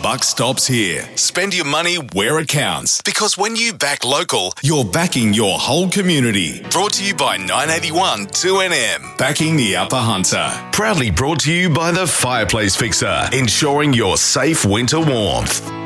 buck stops here. Spend your money where it counts, because when you back local, you're backing your whole community. Brought to you by 981 2NM, backing the Upper Hunter. Proudly brought to you by the Fireplace Fixer, ensuring your safe winter warmth.